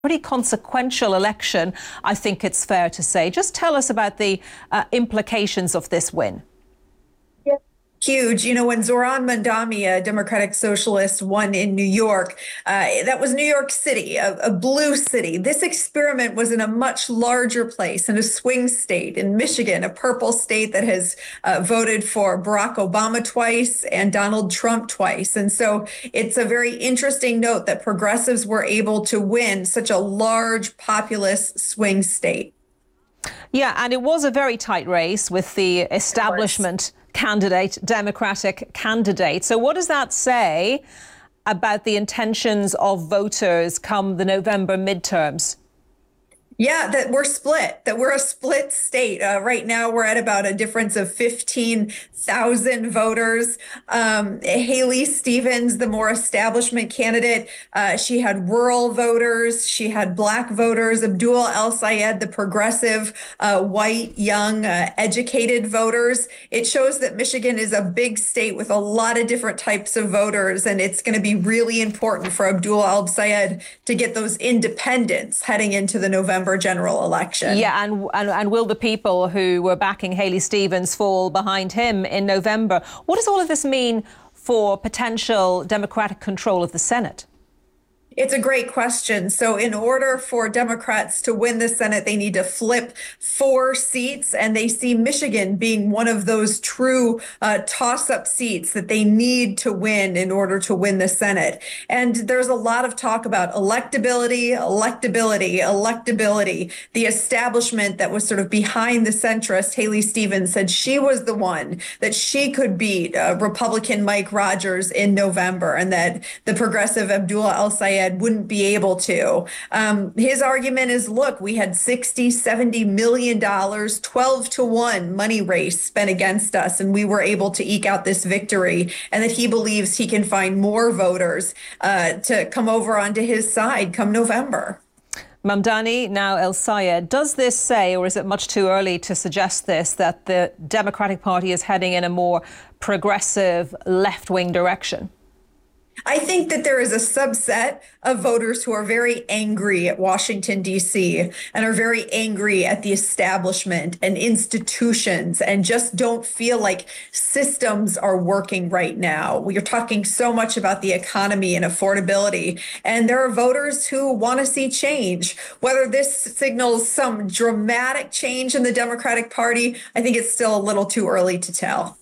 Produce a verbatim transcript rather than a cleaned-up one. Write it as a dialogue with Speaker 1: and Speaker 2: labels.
Speaker 1: Pretty consequential election, I think it's fair to say. Just tell us about the uh, implications of this win.
Speaker 2: Huge. You know, when Zoran Mandami, a Democratic Socialist, won in New York, uh, that was New York City, a, a blue city. This experiment was in a much larger place, in a swing state, in Michigan, a purple state that has uh, voted for Barack Obama twice and Donald Trump twice. And so it's a very interesting note that progressives were able to win such a large populous swing state.
Speaker 1: Yeah, and it was a very tight race with the establishment candidate, Democratic candidate. So what does that say about the intentions of voters come the November midterms?
Speaker 2: Yeah, that we're split, that we're a split state. Uh, right now, we're at about a difference of fifteen thousand voters. Um, Haley Stevens, the more establishment candidate, uh, she had rural voters, she had Black voters. Abdul El-Sayed, the progressive, uh, white, young, uh, educated voters. It shows that Michigan is a big state with a lot of different types of voters, and it's going to be really important for Abdul El-Sayed to get those independents heading into the November general election.
Speaker 1: Yeah, and, and and will the people who were backing Haley Stevens fall behind him in November? What does all of this mean for potential Democratic control of the Senate?
Speaker 2: It's a great question. So in order for Democrats to win the Senate, they need to flip four seats, and they see Michigan being one of those true uh, toss-up seats that they need to win in order to win the Senate. And there's a lot of talk about electability, electability, electability. The establishment that was sort of behind the centrist, Haley Stevens, said she was the one that she could beat uh, Republican Mike Rogers in November, and that the progressive Abdul El-Sayed wouldn't be able to. Um, his argument is, look, we had sixty, seventy million dollars, twelve to one money race spent against us, and we were able to eke out this victory, and that he believes he can find more voters uh, to come over onto his side come November.
Speaker 1: Mamdani, now El-Sayed, does this say, or is it much too early to suggest this, that the Democratic Party is heading in a more progressive left-wing direction?
Speaker 2: I think that there is a subset of voters who are very angry at Washington, D C, and are very angry at the establishment and institutions, and just don't feel like systems are working right now. We are talking so much about the economy and affordability, and there are voters who want to see change. Whether this signals some dramatic change in the Democratic Party, I think it's still a little too early to tell.